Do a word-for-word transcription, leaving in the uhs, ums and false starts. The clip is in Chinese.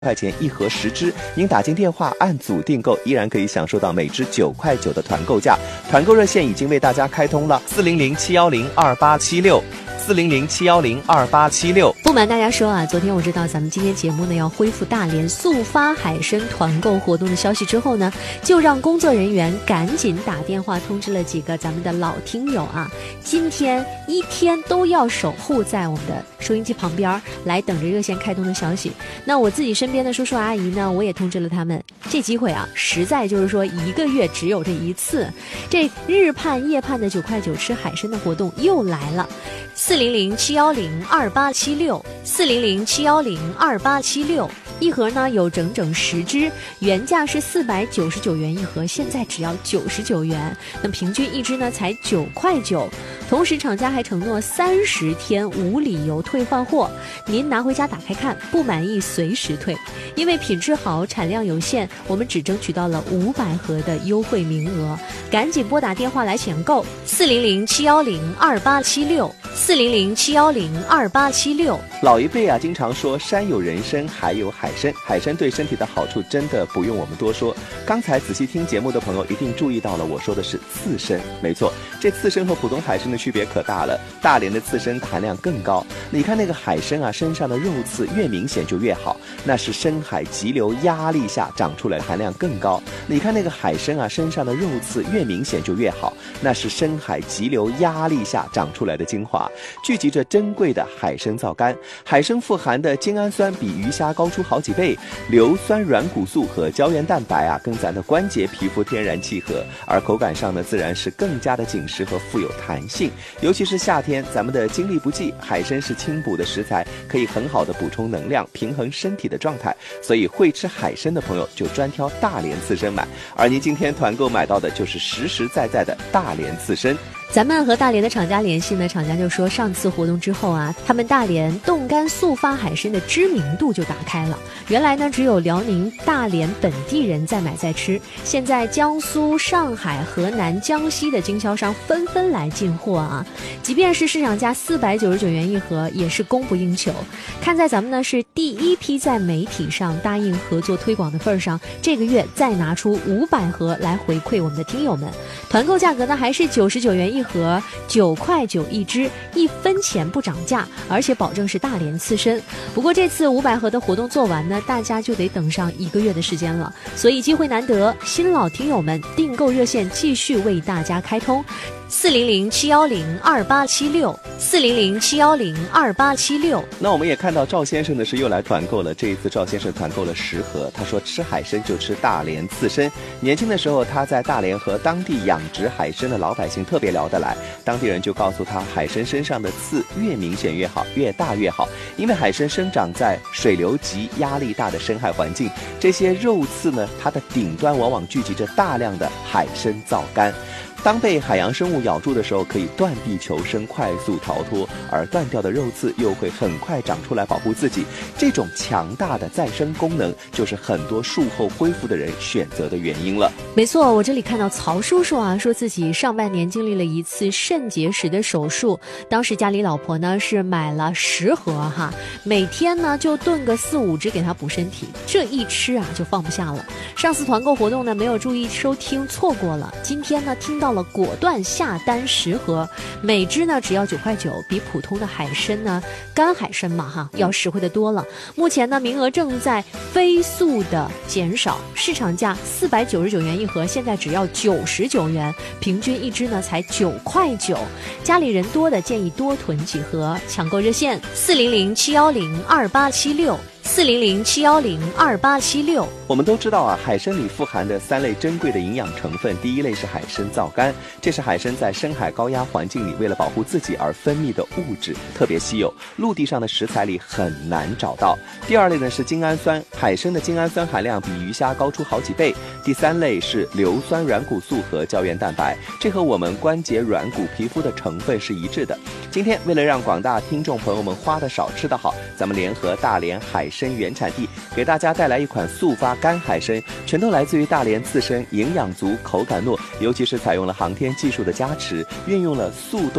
块钱一盒十支，您打进电话按组订购，依然可以享受到每支九块九的团购价。团购热线已经为大家开通了，四零零七幺零二八七六。四零零七幺零二八七六。 不瞒大家说啊，昨天我知道咱们今天节目呢要恢复大连速发海参团购活动的消息之后呢，就让工作人员赶紧打电话通知了几个咱们的老听友啊，今天一天都要守护在我们的收音机旁边，来等着热线开通的消息。那我自己身边的叔叔阿姨呢，我也通知了他们，这机会啊，实在就是说一个月只有这一次，这日盼夜盼的九块九吃海参的活动又来了。四零零七幺零二八七六，四零零七幺零二八七六，一盒呢有整整十支，原价是四百九十九元一盒，现在只要九十九元，那平均一支呢才九块九。同时厂家还承诺三十天无理由退换货，您拿回家打开看，不满意随时退。因为品质好，产量有限，我们只争取到了五百盒的优惠名额，赶紧拨打电话来抢购，四零零七幺零二八七六。四零零七幺零二八七六。 老一辈啊，经常说山有人参，海有海参，海参对身体的好处真的不用我们多说。刚才仔细听节目的朋友一定注意到了，我说的是刺参。没错，这刺参和普通海参的区别可大了，大连的刺参含量更高。你看那个海参啊，身上的肉刺越明显就越好，那是深海急流压力下长出来的，含量更高。你看那个海参啊，身上的肉刺越明显就越好，那是深海急流压力下长出来的精华，聚集着珍贵的海参皂苷。海参富含的精氨酸比鱼虾高出好几倍，硫酸软骨素和胶原蛋白啊，跟咱的关节皮肤天然契合，而口感上呢，自然是更加的紧实和富有弹性。尤其是夏天，咱们的精力不济，海参是清补的食材，可以很好的补充能量，平衡身体的状态。所以会吃海参的朋友就专挑大连刺参买，而您今天团购买到的就是实实在在的大连刺参。 咱们和大连的厂家联系呢，厂家就说上次活动之后啊，他们大连冻干速发海参的知名度就打开了。原来呢，只有辽宁大连本地人在买在吃，现在江苏、上海、河南、江西的经销商纷纷来进货啊。即便是市场价四百九十九元一盒，也是供不应求。看在咱们呢是第一批在媒体上答应合作推广的份上，这个月再拿出五百盒来回馈我们的听友们。团购价格呢还是九十九元一盒。一盒九块九一支，一分钱不涨价，而且保证是大连刺参。不过这次五百盒的活动做完呢，大家就得等上一个月的时间了，所以机会难得，新老听友们订购热线继续为大家开通。四零零七幺零二八七六，四零零七幺零二八七六。 那我们也看到赵先生的是又来团购了，这一次赵先生团购了十盒。他说吃海参就吃大连刺参。年轻的时候他在大连和当地养殖海参的老百姓特别聊得来，当地人就告诉他，海参身上的刺越明显越好，越大越好，因为海参生长在水流急、压力大的深海环境，这些肉刺呢，它的顶端往往聚集着大量的海参皂苷。当被海洋生物咬住的时候，可以断臂求生，快速逃脱，而断掉的肉刺又会很快长出来保护自己。这种强大的再生功能，就是很多术后恢复的人选择的原因了。 没错，我这里看到曹叔叔啊，说自己上半年经历了一次肾结石的手术，当时家里老婆呢是买了十盒哈，每天呢就炖个四五只给他补身体，这一吃啊就放不下了。上次团购活动呢没有注意收听，错过了，今天呢听到了，果断下单十盒，每支呢只要九块九，比普通的海参呢干海参嘛哈要实惠的多了。目前呢名额正在飞速的减少，市场价四百九十九元一盒，现在只要九十九元，平均一支呢才九块九。家里人多的建议多囤几盒，抢购热线四零零七幺零二八七六。四零零七幺零二八七六。 我们都知道啊，海参里富含的三类珍贵的营养成分，第一类是海参皂苷，这是海参在深海高压环境里为了保护自己而分泌的物质，特别稀有，陆地上的食材里很难找到。第二类呢是精氨酸，海参的精氨酸含量比鱼虾高出好几倍。第三类是硫酸软骨素和胶原蛋白，这和我们关节软骨皮肤的成分是一致的。今天为了让广大听众朋友们花得少吃得好，咱们联合大连海参原产地给大家带来一款速发干海参，全都来自于大连刺参，营养足，口感糯，尤其是采用了航天技术的加持，运用了速冻